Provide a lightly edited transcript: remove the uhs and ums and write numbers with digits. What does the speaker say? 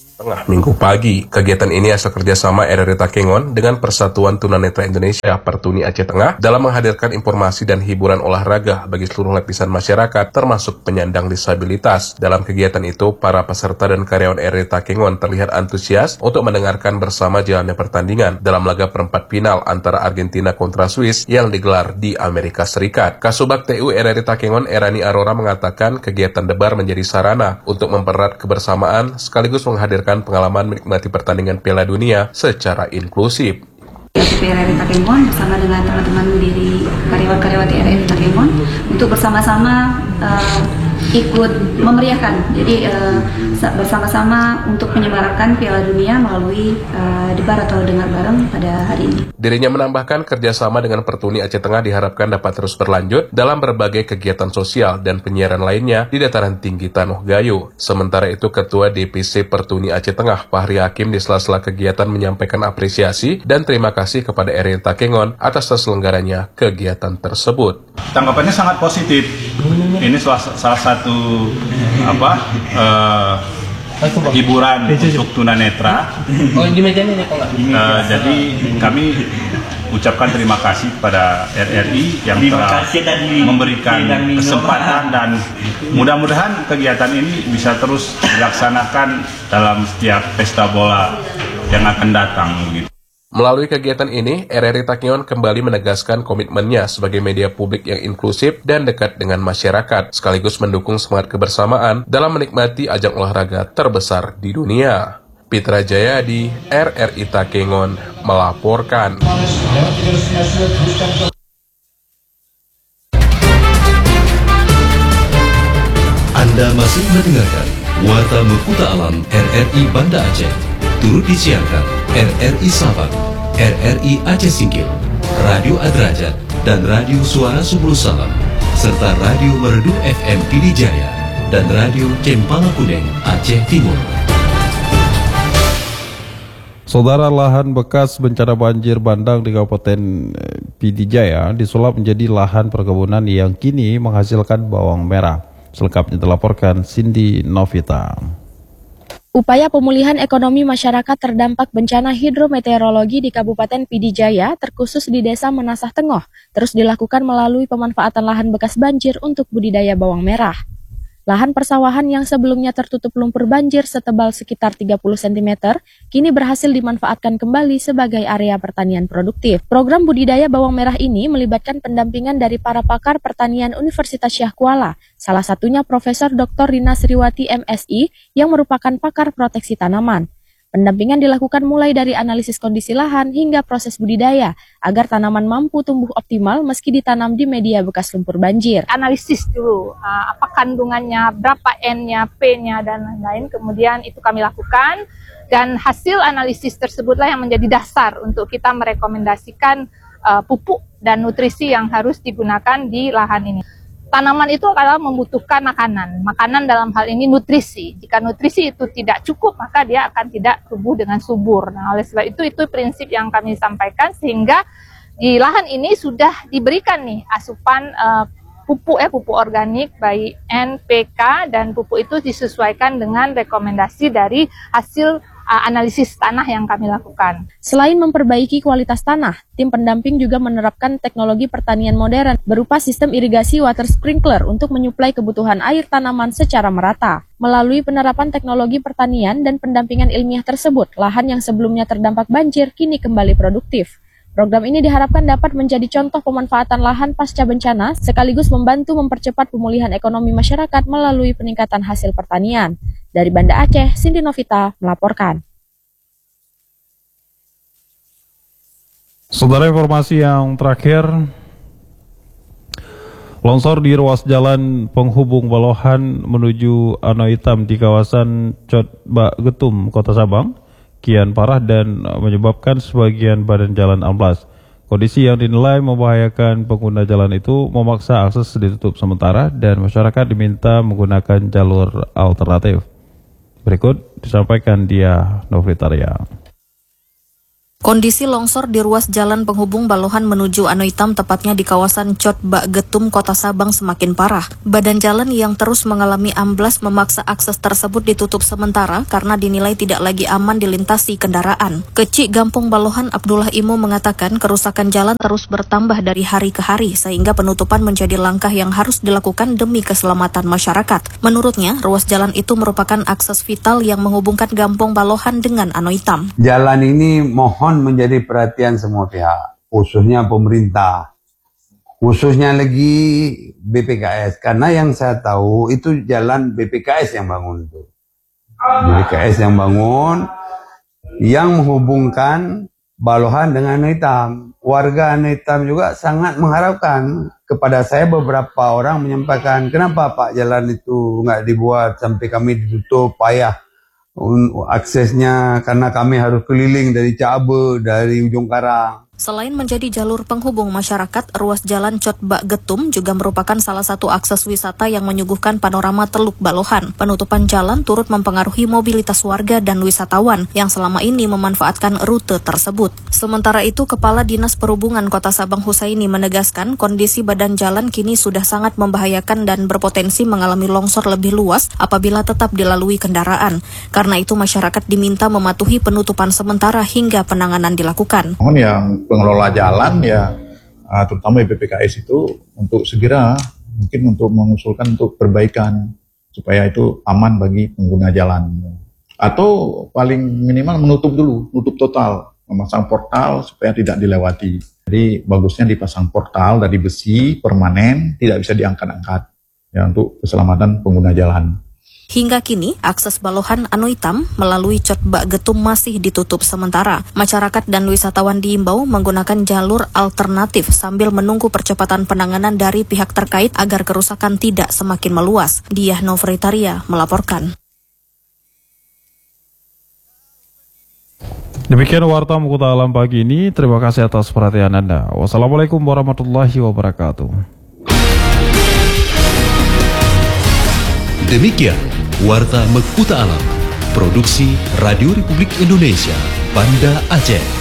Tengah Minggu pagi, kegiatan ini hasil kerjasama RRI Takengon dengan Persatuan Tunanetra Indonesia Pertuni Aceh Tengah dalam menghadirkan informasi dan hiburan olahraga bagi seluruh lapisan masyarakat termasuk penyandang disabilitas. Dalam kegiatan itu, para peserta dan karyawan RRI Takengon terlihat antusias untuk mendengarkan bersama jalannya pertandingan dalam laga perempat final antara Argentina kontra Swiss yang digelar di Amerika Serikat. Kasubag TU RRI Takengon Erani Arora mengatakan kegiatan debar menjadi sarana untuk mempererat kebersamaan sekaligus menghadirkan pengalaman menikmati pertandingan Piala Dunia secara inklusif. RRI Takengon bersama dengan teman-teman dari karyawan-karyawan di RRI Takengon untuk bersama-sama ikut memeriahkan. Jadi bersama-sama untuk menyemarakan Piala Dunia melalui debar atau dengar bareng pada hari ini. Dirinya menambahkan kerjasama dengan Pertuni Aceh Tengah diharapkan dapat terus berlanjut dalam berbagai kegiatan sosial dan penyiaran lainnya di dataran tinggi Tanoh Gayo. Sementara itu, Ketua DPC Pertuni Aceh Tengah, Fahri Hakim, di sela-sela kegiatan menyampaikan apresiasi dan terima kasih kepada RRI Takengon atas terselenggaranya kegiatan tersebut. Tanggapannya sangat positif. Ini salah satu hiburan untuk tunanetra. Jadi kami ucapkan terima kasih kepada RRI yang telah memberikan kesempatan dan mudah-mudahan kegiatan ini bisa terus dilaksanakan dalam setiap pesta bola yang akan datang. Melalui kegiatan ini, RRI Takengon kembali menegaskan komitmennya sebagai media publik yang inklusif dan dekat dengan masyarakat, sekaligus mendukung semangat kebersamaan dalam menikmati ajang olahraga terbesar di dunia. Pitra Jayadi, RRI Takengon, melaporkan. Anda masih mendengarkan Warta Mekuta Alam RRI Banda Aceh. Turut disiarkan RRI Sabang, RRI Aceh Singkil, Radio Adrajat, dan Radio Suara Subul Salam, serta Radio Merdu FM Pidijaya, dan Radio Cempala Kuning Aceh Timur. Saudara, lahan bekas bencana banjir bandang di Kabupaten Pidijaya disulap menjadi lahan perkebunan yang kini menghasilkan bawang merah. Selengkapnya dilaporkan Cindy Novita. Upaya pemulihan ekonomi masyarakat terdampak bencana hidrometeorologi di Kabupaten Pidijaya, terkhusus di Desa Menasah Tengoh, terus dilakukan melalui pemanfaatan lahan bekas banjir untuk budidaya bawang merah. Lahan persawahan yang sebelumnya tertutup lumpur banjir setebal sekitar 30 cm, kini berhasil dimanfaatkan kembali sebagai area pertanian produktif. Program budidaya bawang merah ini melibatkan pendampingan dari para pakar pertanian Universitas Syah Kuala, salah satunya Profesor Dr. Rina Sriwati MSI yang merupakan pakar proteksi tanaman. Pendampingan dilakukan mulai dari analisis kondisi lahan hingga proses budidaya agar tanaman mampu tumbuh optimal meski ditanam di media bekas lumpur banjir. Analisis dulu, apa kandungannya, berapa N-nya, P-nya, dan lain-lain. Kemudian itu kami lakukan dan hasil analisis tersebutlah yang menjadi dasar untuk kita merekomendasikan pupuk dan nutrisi yang harus digunakan di lahan ini. Tanaman itu adalah membutuhkan makanan dalam hal ini nutrisi. Jika nutrisi itu tidak cukup, maka dia akan tidak tumbuh dengan subur. Nah, oleh sebab itu prinsip yang kami sampaikan, sehingga di lahan ini sudah diberikan nih asupan pupuk organik baik NPK, dan pupuk itu disesuaikan dengan rekomendasi dari hasil analisis tanah yang kami lakukan. Selain memperbaiki kualitas tanah, tim pendamping juga menerapkan teknologi pertanian modern berupa sistem irigasi water sprinkler untuk menyuplai kebutuhan air tanaman secara merata. Melalui penerapan teknologi pertanian dan pendampingan ilmiah tersebut, lahan yang sebelumnya terdampak banjir kini kembali produktif. Program ini diharapkan dapat menjadi contoh pemanfaatan lahan pasca bencana sekaligus membantu mempercepat pemulihan ekonomi masyarakat melalui peningkatan hasil pertanian. Dari Banda Aceh, Cindy Novita melaporkan. Saudara, informasi yang terakhir, longsor di ruas jalan penghubung Balohan menuju Ano Hitam di kawasan Cotba Getum, Kota Sabang, kian parah dan menyebabkan sebagian badan jalan amblas. Kondisi yang dinilai membahayakan pengguna jalan itu memaksa akses ditutup sementara dan masyarakat diminta menggunakan jalur alternatif. Berikut disampaikan dia Novitaria. Kondisi longsor di ruas jalan penghubung Balohan menuju Anoitam, tepatnya di kawasan Cot Bak Getum, Kota Sabang, semakin parah. Badan jalan yang terus mengalami amblas memaksa akses tersebut ditutup sementara karena dinilai tidak lagi aman dilintasi kendaraan. Kecik Gampung Balohan Abdullah Imo mengatakan kerusakan jalan terus bertambah dari hari ke hari sehingga penutupan menjadi langkah yang harus dilakukan demi keselamatan masyarakat. Menurutnya, ruas jalan itu merupakan akses vital yang menghubungkan Gampung Balohan dengan Anoitam. Jalan ini mohon menjadi perhatian semua pihak, khususnya pemerintah, khususnya lagi BPKS, karena yang saya tahu itu jalan BPKS yang bangun itu. BPKS yang bangun, yang menghubungkan Balohan dengan Anoitam. Warga Anoitam juga sangat mengharapkan kepada saya, beberapa orang menyampaikan, kenapa Pak jalan itu nggak dibuat sampai kami ditutup, payah aksesnya karena kami harus keliling dari Cabe, dari ujung Karang. Selain menjadi jalur penghubung masyarakat, ruas jalan Cot Bak Getum juga merupakan salah satu akses wisata yang menyuguhkan panorama Teluk Balohan. Penutupan jalan turut mempengaruhi mobilitas warga dan wisatawan yang selama ini memanfaatkan rute tersebut. Sementara itu, Kepala Dinas Perhubungan Kota Sabang Husaini menegaskan kondisi badan jalan kini sudah sangat membahayakan dan berpotensi mengalami longsor lebih luas apabila tetap dilalui kendaraan. Karena itu, masyarakat diminta mematuhi penutupan sementara hingga penanganan dilakukan. Yang pengelola jalan ya, terutama BPKS itu untuk segera mungkin untuk mengusulkan untuk perbaikan supaya itu aman bagi pengguna jalan, atau paling minimal menutup dulu, nutup total, memasang portal supaya tidak dilewati. Jadi bagusnya dipasang portal dari besi permanen, tidak bisa diangkat-angkat ya, untuk keselamatan pengguna jalan. Hingga kini, akses Balohan Anoitam melalui Cot Bak Getum masih ditutup sementara. Masyarakat dan wisatawan diimbau menggunakan jalur alternatif sambil menunggu percepatan penanganan dari pihak terkait agar kerusakan tidak semakin meluas. Diah Novritaria melaporkan. Demikian Warta Mukuta Alam pagi ini. Terima kasih atas perhatian Anda. Wassalamualaikum warahmatullahi wabarakatuh. Demikian Warta Mekuta Alam, produksi Radio Republik Indonesia, Banda Aceh.